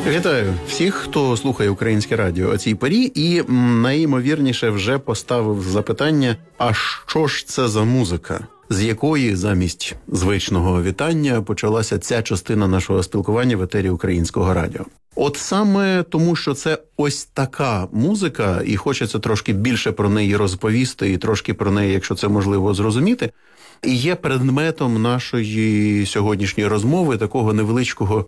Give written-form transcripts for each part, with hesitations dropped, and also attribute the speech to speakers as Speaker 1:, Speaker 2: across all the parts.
Speaker 1: Вітаю всіх, хто слухає Українське радіо о цій порі і найімовірніше вже поставив запитання, а що ж це за музика, з якої замість звичного вітання почалася ця частина нашого спілкування в етері Українського радіо. От саме тому, що це ось така музика, і хочеться трошки більше про неї розповісти, і трошки про неї, якщо це можливо, зрозуміти, і є предметом нашої сьогоднішньої розмови, такого невеличкого,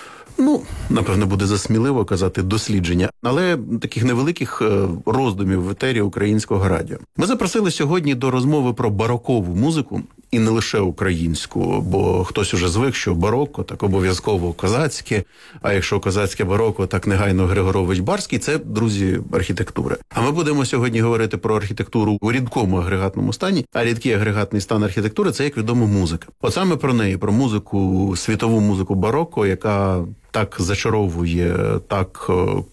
Speaker 1: напевно, буде засміливо казати дослідження, але таких невеликих роздумів в етері Українського радіо. Ми запросили сьогодні до розмови про барокову музику, і не лише українську, бо хтось уже звик, що бароко, так обов'язково козацьке, а якщо козацьке бароко, так негайно Григорович Барський, це, друзі, архітектура. А ми будемо сьогодні говорити про архітектуру у рідкому агрегатному стані, а рідкий агрегатний стан архітектури – це, як відомо, музика. От саме про неї, про музику, світову музику бароко, яка так зачаровує, так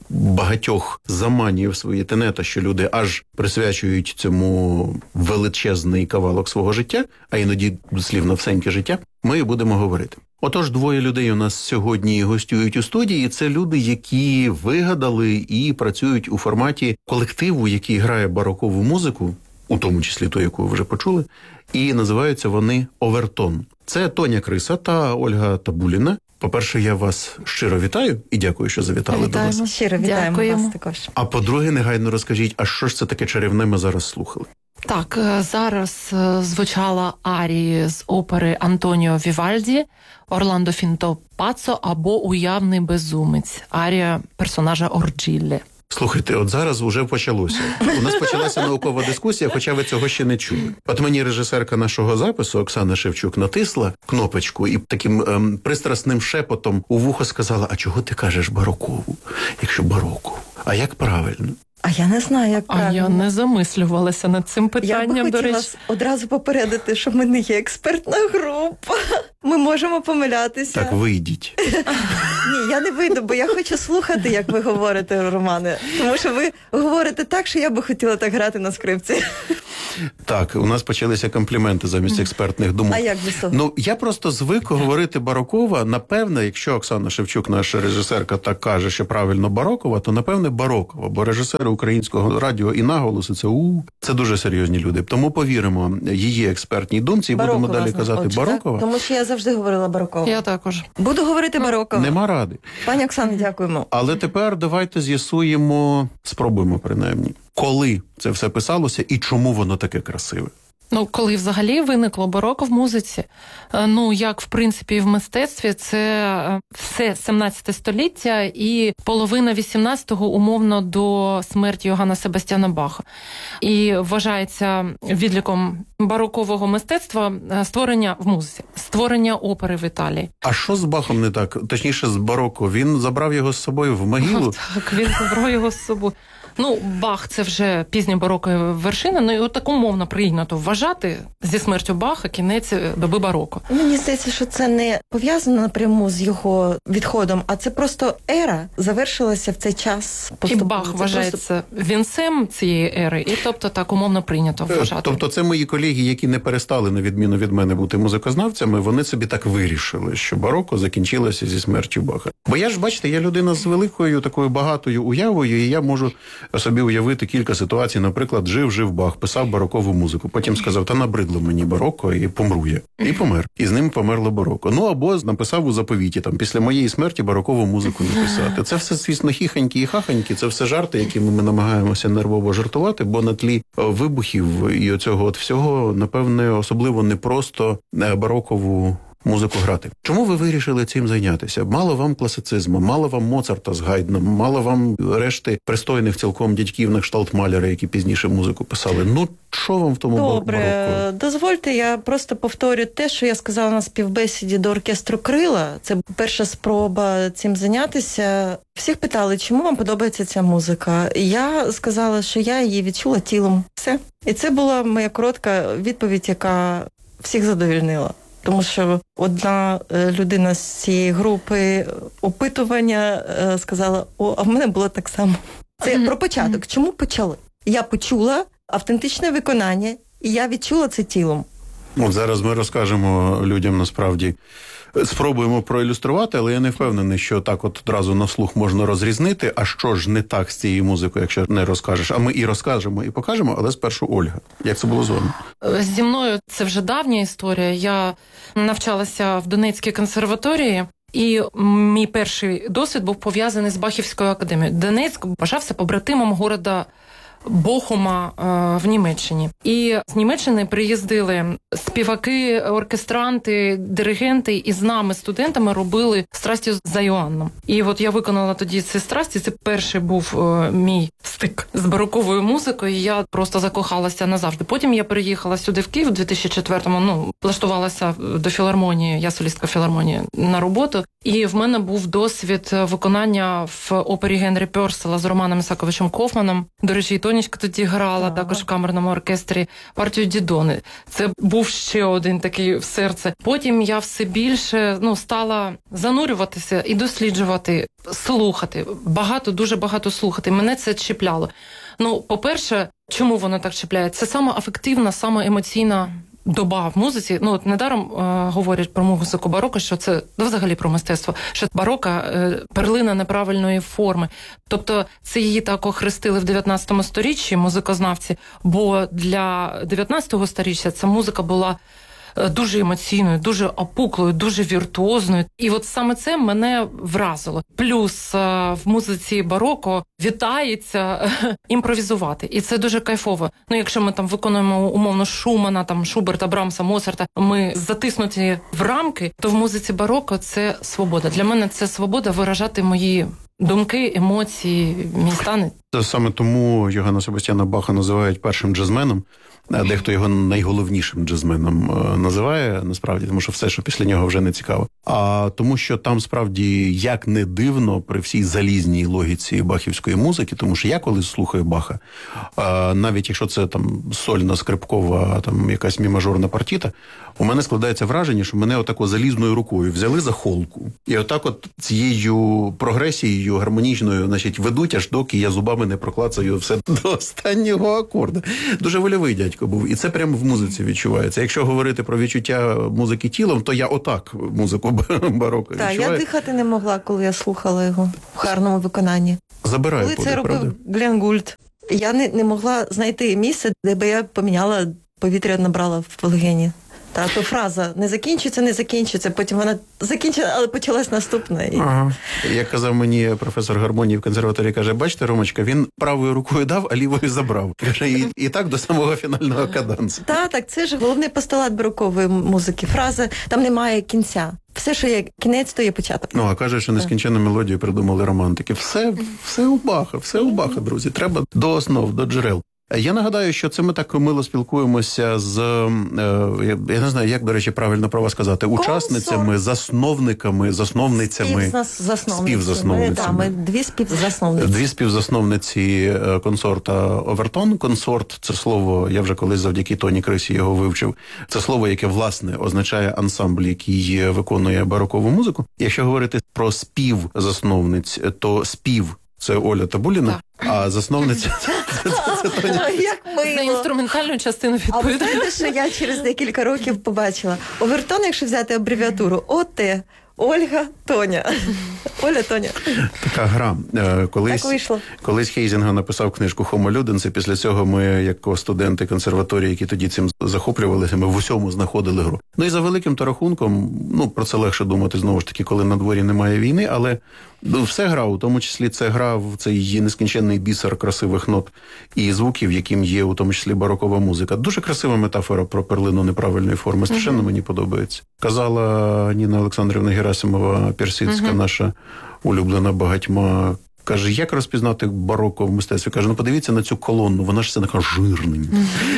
Speaker 1: багатьох заманює в свої тенета, що люди аж присвячують цьому величезний кавалок свого життя, а іноді дослівно всеньке життя, ми і будемо говорити. Отож, двоє людей у нас сьогодні гостюють у студії. Це люди, які вигадали і працюють у форматі колективу, який грає барокову музику, у тому числі ту, яку ви вже почули, і називаються вони «Овертон». Це Тоня Криса та Ольга Табуліна. По-перше, я вас щиро вітаю і дякую, що завітали до нас.
Speaker 2: Щиро вітаємо вас також.
Speaker 1: А по-друге, негайно розкажіть, а що ж це таке чарівне ми зараз слухали?
Speaker 3: Так, зараз звучала арії з опери Антоніо Вівальді «Орландо Фінто Пацо» або «Уявний безумець», арія персонажа Орджіллі.
Speaker 1: Слухайте, от зараз уже почалося. У нас почалася наукова дискусія, хоча ви цього ще не чули. От мені режисерка нашого запису, Оксана Шевчук, натисла кнопочку і таким пристрасним шепотом у вухо сказала, а чого ти кажеш барокову, якщо барокову? А як правильно?
Speaker 2: А я не знаю, як правильно.
Speaker 3: А я не замислювалася над цим питанням,
Speaker 2: я б
Speaker 3: до речі.
Speaker 2: хотіла одразу попередити, що ми не є експертна група. Ми можемо помилятися.
Speaker 1: Так, вийдіть.
Speaker 2: Ні, я не вийду, бо я хочу слухати, як ви говорите, Романе. Тому що ви говорите так, що я би хотіла так грати на скрипці.
Speaker 1: Так, у нас почалися компліменти замість експертних думок.
Speaker 2: А як без того?
Speaker 1: Я просто звик говорити барокова. Напевне, якщо Оксана Шевчук, наша режисерка, так каже, що правильно барокова, то, напевне, барокова. Бо режисери Українського радіо і наголоси це дуже серйозні люди. Тому повіримо її експертній думці і
Speaker 2: барокова,
Speaker 1: будемо далі казати барокова.
Speaker 2: Тому що я завжди говорила барокова.
Speaker 3: Я також.
Speaker 2: Буду говорити барокова.
Speaker 1: Нема ради.
Speaker 2: Пані Оксано, дякуємо.
Speaker 1: Але тепер давайте з'ясуємо, спробуємо принаймні, коли це все писалося і чому воно таке красиве.
Speaker 3: Коли взагалі виникло бароко в музиці, як в принципі і в мистецтві, це все 17 століття і половина 18-го умовно до смерті Йоганна Себастьяна Баха. І вважається відліком барокового мистецтва створення в музиці, створення опери в Італії.
Speaker 1: А що з Бахом не так? Точніше, з бароко. Він забрав його з собою в могилу?
Speaker 3: Так, він забрав його з собою. Бах – це вже пізня барокова вершина, і от так умовно прийнято вважати зі смертю Баха кінець доби бароко.
Speaker 2: Мені здається, що це не пов'язано напряму з його відходом, а це просто ера завершилася в цей час.
Speaker 3: І Бах вважається вінцем цієї ери, і тобто так умовно прийнято вважати.
Speaker 1: Тобто це мої колеги, які не перестали, на відміну від мене, бути музикознавцями, вони собі так вирішили, що бароко закінчилося зі смертю Баха. Бо я ж, бачите, я людина з великою такою багатою уявою, і я можу собі уявити кілька ситуацій. Наприклад, жив Бах, писав барокову музику, потім сказав, та набридло мені бароко, і помру я. І помер. І з ним померло бароко. Або написав у заповіті, після моєї смерті барокову музику не писати. Це все, звісно, хіхоньки і хахоньки, це все жарти, якими ми намагаємося нервово жартувати, бо на тлі вибухів і оцього от всього, напевне, особливо непросто барокову музику грати. Чому ви вирішили цим зайнятися? Мало вам класицизму, мало вам Моцарта з Гайдном, мало вам решти пристойних цілком дядьків на кшталт Маляра, які пізніше музику писали. Що вам в тому бароко?
Speaker 2: Добре, дозвольте, я просто повторю те, що я сказала на співбесіді до оркестру «Крила». Це перша спроба цим зайнятися. Всіх питали, чому вам подобається ця музика. І я сказала, що я її відчула тілом. Все. І це була моя коротка відповідь, яка всіх задовольнила. Тому що одна людина з цієї групи опитування сказала, а в мене було так само. Це про початок. Чому почали? Я почула автентичне виконання, і я відчула це тілом.
Speaker 1: Зараз ми розкажемо людям насправді Спробуємо проілюструвати, але я не впевнений, що так от одразу на слух можна розрізнити, а що ж не так з цією музикою, якщо не розкажеш. А ми і розкажемо, і покажемо, але спершу Ольга. Як це було з вами?
Speaker 3: Зі мною це вже давня історія. Я навчалася в Донецькій консерваторії, і мій перший досвід був пов'язаний з Бахівською академією. Донецьк вважався побратимом города Бохума в Німеччині. І з Німеччини приїздили співаки, оркестранти, диригенти, і з нами, студентами, робили «Страсті за Йоанном». І от я виконала тоді ці страсті. Це перший був мій стик з бароковою музикою, і я просто закохалася назавжди. Потім я переїхала сюди в Київ у 2004-му, влаштувалася до філармонії, я солістка філармонії, на роботу. І в мене був досвід виконання в опері Генрі Пьорсела з Романом Ісаковичем Кофманом. До речі, і Тонечка тоді грала, також в камерному оркестрі, партію Дідони. Це був ще один такий в серце. Потім я все більше стала занурюватися і досліджувати, слухати. Дуже багато слухати. Мене це чіпляло. По-перше, чому воно так чіпляє? Це саме афективна, саме емоційна доба в музиці. Недаром говорять про музику бароко, що це взагалі про мистецтво, що бароко – перлина неправильної форми. Тобто це її так охрестили в 19 сторіччі музикознавці, бо для 19 сторіччя ця музика була дуже емоційною, дуже опуклою, дуже віртуозною. І от саме це мене вразило. Плюс в музиці бароко вітається імпровізувати. І це дуже кайфово. Якщо ми там виконуємо умовно Шумана, Шуберта, Брамса, Моцарта, ми затиснуті в рамки, то в музиці бароко це свобода. Для мене це свобода виражати мої думки, емоції, мій стан.
Speaker 1: Саме тому Йоганна Себастьяна Баха називають першим джазменом. Дехто його найголовнішим джазменом називає, насправді, тому що все, що після нього, вже не цікаво. А тому, що там, справді, як не дивно, при всій залізній логіці бахівської музики, тому що я коли слухаю Баха, навіть якщо це там сольна, скрипкова, там якась мі-мажорна партіта, у мене складається враження, що мене отако залізною рукою взяли за холку. І отак от цією прогресією гармонічною, ведуть, аж доки я зубами не проклацаю все до останнього акорду. Дуже вольовий дядько був. І це прямо в музиці відчувається. Якщо говорити про відчуття музики тілом, то я отак музику бароко відчуваю.
Speaker 2: Так, я дихати не могла, коли я слухала його в гарному виконанні.
Speaker 1: Забираю
Speaker 2: коли це робив Глен Гульд. Я не могла знайти місце, де би я поміняла, повітря набрала в легені. То фраза не закінчиться, потім вона закінчила, але почалась наступна.
Speaker 1: Ага. Як казав мені професор гармонії в консерваторії, каже, бачите, Ромочка, він правою рукою дав, а лівою забрав. Каже, і так до самого фінального кадансу.
Speaker 2: Так, це ж головний постулат барокової музики. Фраза, там немає кінця. Все, що є кінець, то є початок.
Speaker 1: А каже, що нескінченну мелодію придумали романтики. Все у Баха, друзі. Треба до основ, до джерел. Я нагадаю, що це ми так мило спілкуємося з, я не знаю, як, до речі, правильно про вас сказати, учасницями, засновницями, співзасновницями. Дві співзасновниці консорта «Овертон». Консорт – це слово, я вже колись завдяки Тоні Крисі його вивчив. Це слово, яке, власне, означає ансамбль, який виконує барокову музику. Якщо говорити про співзасновниць, то спів – це Оля Табуліна, а засновниця це Тоня.
Speaker 2: Як мило.
Speaker 3: За інструментальну частину відповідає.
Speaker 2: А знаєте, що я через декілька років побачила? Овертон, якщо взяти абревіатуру, ОТ, Ольга, Тоня. Оля, Тоня.
Speaker 1: Така гра.
Speaker 2: Так вийшло.
Speaker 1: Колись Хейзінга написав книжку «Homo Ludens», і після цього ми, як студенти консерваторії, які тоді цим захоплювалися, ми в усьому знаходили гру. І за великим то рахунком, про це легше думати, знову ж таки, коли на дворі немає війни, але все гра, у тому числі це гра в цей нескінченний бісер красивих нот і звуків, яким є у тому числі барокова музика. Дуже красива метафора про перлину неправильної форми. Страшенно мені подобається. Казала Ніна Олександрівна Герасимова, персидська, наша улюблена багатьма. Каже, як розпізнати бароко в мистецтві? Каже, подивіться на цю колонну, вона ж це така жирненька.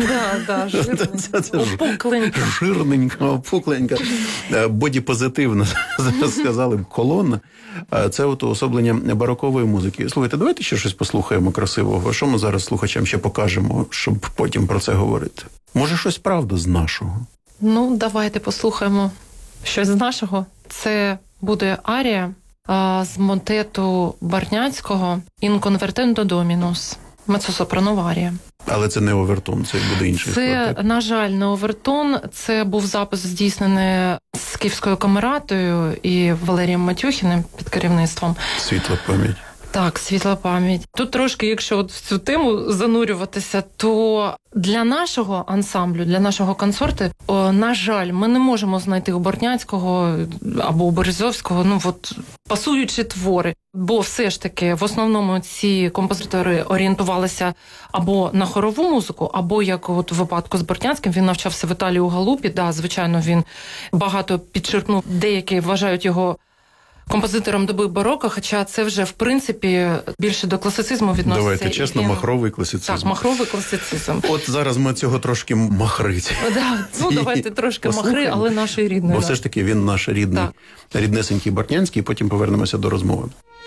Speaker 3: Опукленька.
Speaker 1: Жирненька, опукленька. Бодіпозитивна, сказали б, колонна. Це уособлення барокової музики. Слухайте, давайте ще щось послухаємо красивого. Що ми зараз слухачам ще покажемо, щоб потім про це говорити? Може, щось правда з нашого?
Speaker 3: Давайте послухаємо щось з нашого. Це буде арія з мотету Барняцького «In convertendo dominus», меццосопранова арія.
Speaker 1: Але це не овертон, це буде інший склад.
Speaker 3: Це,
Speaker 1: Так?
Speaker 3: на жаль, не овертон. Це був запис здійснений з Київською камератою і Валерієм Матюхіним під керівництвом.
Speaker 1: Світла пам'ять.
Speaker 3: Так, світла пам'ять. Тут трошки, якщо от в цю тему занурюватися, то для нашого ансамблю, для нашого консорту, на жаль, ми не можемо знайти у Бортняцького або у Березовського, пасуючі твори. Бо все ж таки, в основному ці композитори орієнтувалися або на хорову музику, або, як от у випадку з Бортняцьким, він навчався в Італії у Галупі. Да, звичайно, він багато підчеркнув, деякі вважають його композитором доби бароко, хоча це вже, в принципі, більше до класицизму відноситься.
Speaker 1: Давайте чесно, махровий класицизм.
Speaker 3: Так, махровий класицизм.
Speaker 1: От зараз ми цього трошки махрить.
Speaker 3: Давайте трошки махри, але нашої рідної.
Speaker 1: Бо все ж таки він наш рідний, ріднесенький Бортнянський, і потім повернемося до розмови.